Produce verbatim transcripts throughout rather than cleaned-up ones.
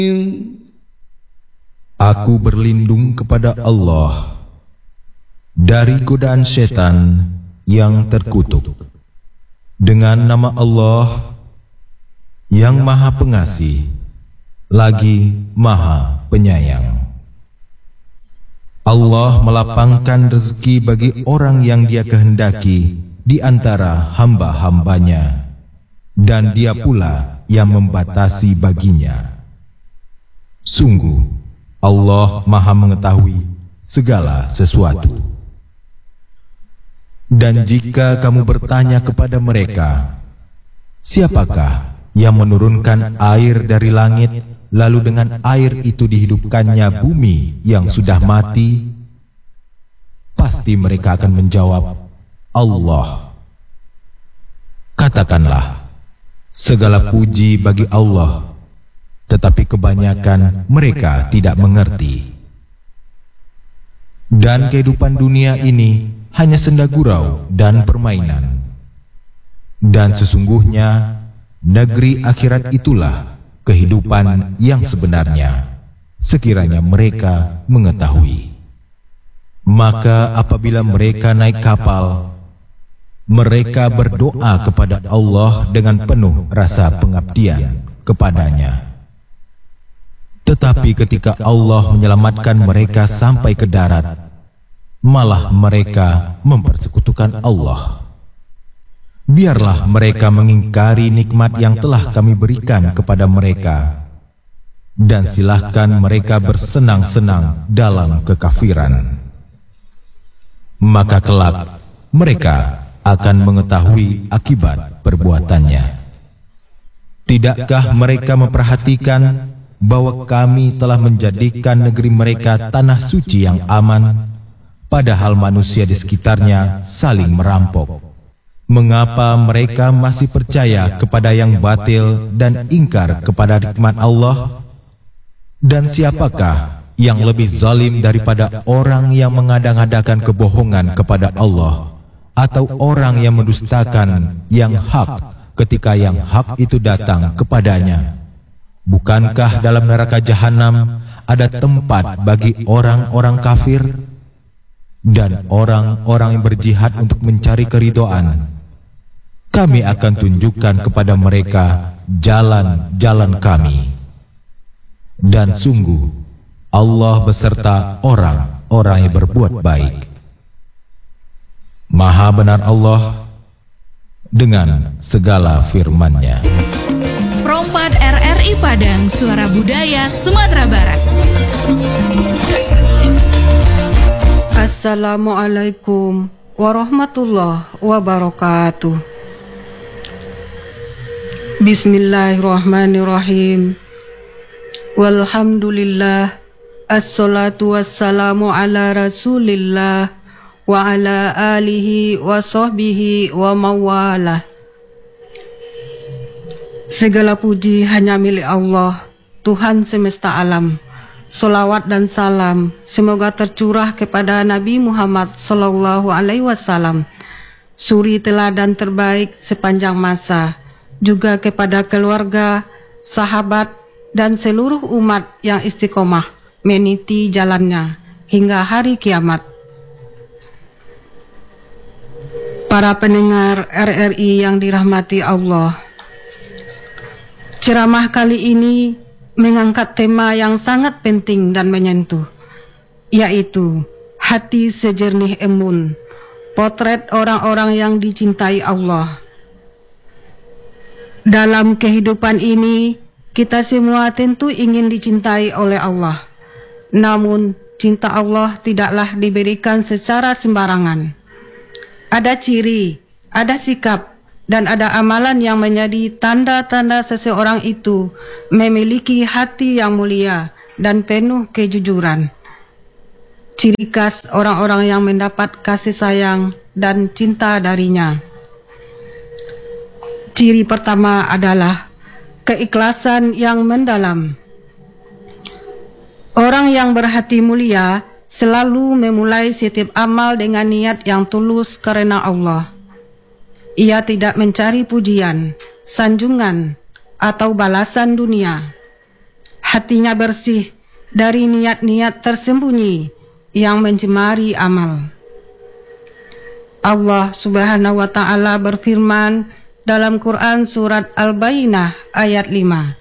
Aku berlindung kepada Allah dari godaan setan yang terkutuk. Dengan nama Allah yang Maha Pengasih lagi Maha Penyayang. Allah melapangkan rezeki bagi orang yang Dia kehendaki di antara hamba-hambanya, dan Dia pula yang membatasi baginya. Sungguh Allah Maha mengetahui segala sesuatu. Dan jika kamu bertanya kepada mereka, siapakah yang menurunkan air dari langit, lalu dengan air itu dihidupkannya bumi yang sudah mati? Pasti mereka akan menjawab, Allah. Katakanlah, segala puji bagi Allah, tetapi kebanyakan mereka tidak mengerti. Dan kehidupan dunia ini hanya senda gurau dan permainan. Dan sesungguhnya negeri akhirat itulah kehidupan yang sebenarnya, sekiranya mereka mengetahui. Maka apabila mereka naik kapal, mereka berdoa kepada Allah dengan penuh rasa pengabdian kepadanya. Tetapi ketika Allah menyelamatkan mereka sampai ke darat, malah mereka mempersekutukan Allah. Biarlah mereka mengingkari nikmat yang telah kami berikan kepada mereka, dan silahkan mereka bersenang-senang dalam kekafiran. Maka kelak mereka akan mengetahui akibat perbuatannya. Tidakkah mereka memperhatikan bahwa kami telah menjadikan negeri mereka tanah suci yang aman, padahal manusia di sekitarnya saling merampok? Mengapa mereka masih percaya kepada yang batil dan ingkar kepada nikmat Allah? Dan siapakah yang lebih zalim daripada orang yang mengadang-adakan kebohongan kepada Allah, atau orang yang mendustakan yang hak ketika yang hak itu datang kepadanya? Bukankah dalam neraka jahanam ada tempat bagi orang-orang kafir? Dan orang-orang yang berjihad untuk mencari keridhaan, kami akan tunjukkan kepada mereka jalan-jalan kami. Dan sungguh Allah beserta orang-orang yang berbuat baik. Maha benar Allah dengan segala firman-Nya. Perompat R R I Padang, Suara Budaya Sumatera Barat. Assalamualaikum warahmatullahi wabarakatuh. Bismillahirrahmanirrahim. Walhamdulillah, assalatu wassalamu ala rasulillah wa ala alihi wa sahbihi wa mawalah. Segala puji hanya milik Allah, Tuhan semesta alam. Salawat dan salam semoga tercurah kepada Nabi Muhammad sallallahu alaihi wasallam, suri teladan terbaik sepanjang masa, juga kepada keluarga, sahabat, dan seluruh umat yang istiqomah meniti jalannya hingga hari kiamat. Para pendengar R R I yang dirahmati Allah, ceramah kali ini mengangkat tema yang sangat penting dan menyentuh, yaitu hati sejernih embun, potret orang-orang yang dicintai Allah. Dalam kehidupan ini, kita semua tentu ingin dicintai oleh Allah. Namun, cinta Allah tidaklah diberikan secara sembarangan. Ada ciri, ada sikap, dan ada amalan yang menjadi tanda-tanda seseorang itu memiliki hati yang mulia dan penuh kejujuran. Ciri khas orang-orang yang mendapat kasih sayang dan cinta darinya. Ciri pertama adalah keikhlasan yang mendalam. Orang yang berhati mulia selalu memulai setiap amal dengan niat yang tulus karena Allah. Ia tidak mencari pujian, sanjungan, atau balasan dunia. hatinya bersih dari niat-niat tersembunyi yang mencemari amal. Allah Subhanahu wa Ta'ala berfirman dalam Quran surat Al-Bayyinah ayat lima.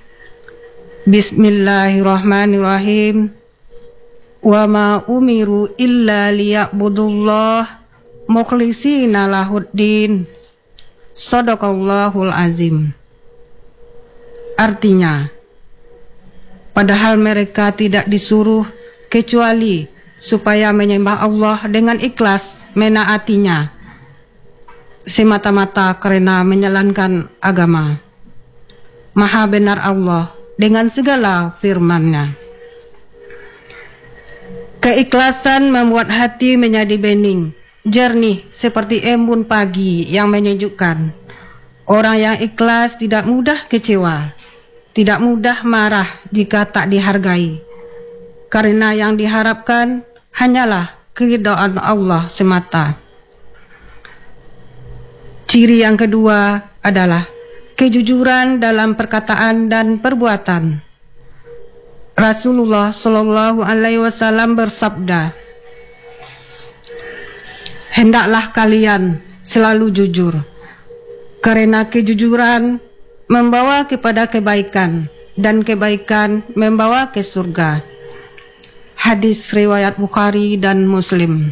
Bismillahirrahmanirrahim. Wa ma umiru illa liya'budullah mukhlishina lahuddin. Shadaqallahul azim. Artinya, padahal mereka tidak disuruh kecuali supaya menyembah Allah dengan ikhlas menaatinya semata-mata karena menjalankan agama. Maha benar Allah dengan segala firman-Nya. Keikhlasan membuat hati menjadi bening, jernih seperti embun pagi yang menyejukkan. Orang yang ikhlas tidak mudah kecewa, tidak mudah marah jika tak dihargai, karena yang diharapkan hanyalah keridhaan Allah semata. Ciri yang kedua adalah kejujuran dalam perkataan dan perbuatan. Rasulullah Shallallahu Alaihi Wasallam bersabda, hendaklah kalian selalu jujur, karena kejujuran membawa kepada kebaikan dan kebaikan membawa ke surga. Hadis riwayat Bukhari dan Muslim.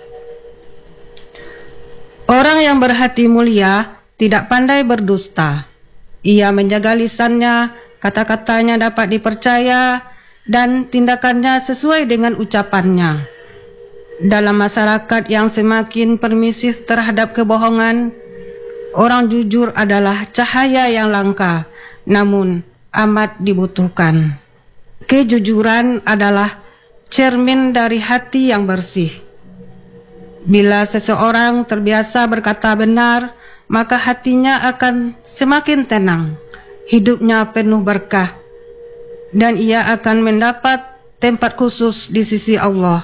Orang yang berhati mulia tidak pandai berdusta. Ia menjaga lisannya, kata-katanya dapat dipercaya, dan tindakannya sesuai dengan ucapannya. Dalam masyarakat yang semakin permisif terhadap kebohongan, orang jujur adalah cahaya yang langka, namun amat dibutuhkan. Kejujuran adalah cermin dari hati yang bersih. Bila seseorang terbiasa berkata benar, maka hatinya akan semakin tenang, hidupnya penuh berkah, dan ia akan mendapat tempat khusus di sisi Allah.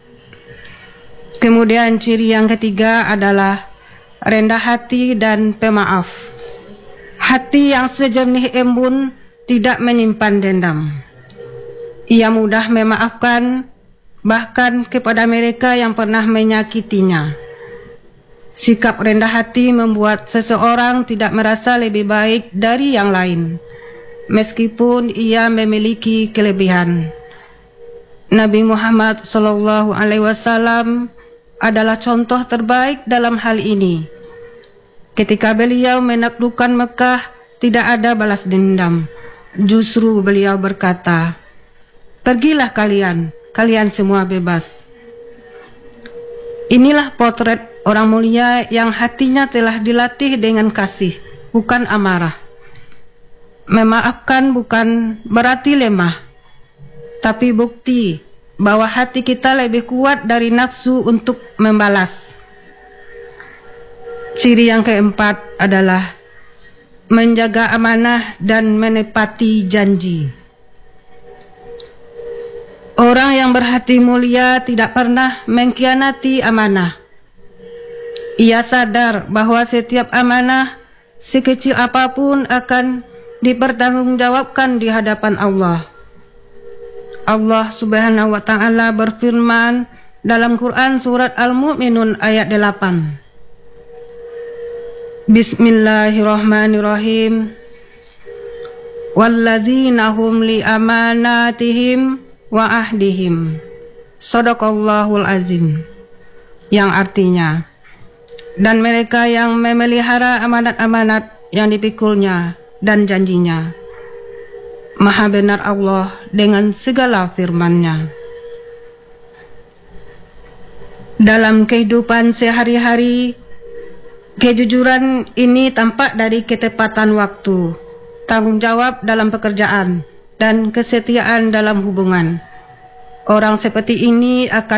Kemudian ciri yang ketiga adalah rendah hati dan pemaaf. Hati yang sejernih embun tidak menyimpan dendam. Ia mudah memaafkan, bahkan kepada mereka yang pernah menyakitinya. Sikap rendah hati membuat seseorang tidak merasa lebih baik dari yang lain, meskipun ia memiliki kelebihan. Nabi Muhammad Shallallahu Alaihi Wasallam adalah contoh terbaik dalam hal ini. Ketika beliau menaklukkan Mekah, tidak ada balas dendam. Justru beliau berkata, pergilah kalian, kalian semua bebas. Inilah potret orang mulia yang hatinya telah dilatih dengan kasih, bukan amarah. Memaafkan bukan berarti lemah, tapi bukti bahwa hati kita lebih kuat dari nafsu untuk membalas. Ciri yang keempat adalah menjaga amanah dan menepati janji. Orang yang berhati mulia tidak pernah mengkhianati amanah. Ia sadar bahwa setiap amanah, sekecil apapun, akan dipertanggungjawabkan di hadapan Allah. Allah Subhanahu wa Ta'ala berfirman dalam Quran surat Al-Mu'minun ayat delapan. Bismillahirrahmanirrahim. Walladzina hum li amanatihim wa ahdihim. Shadaqallahul azim. Yang artinya, dan mereka yang memelihara amanat-amanat yang dipikulnya dan janjinya. Maha benar Allah dengan segala firman-Nya. Dalam kehidupan sehari-hari, kejujuran ini tampak dari ketepatan waktu, tanggung jawab dalam pekerjaan, dan kesetiaan dalam hubungan. Orang seperti ini akan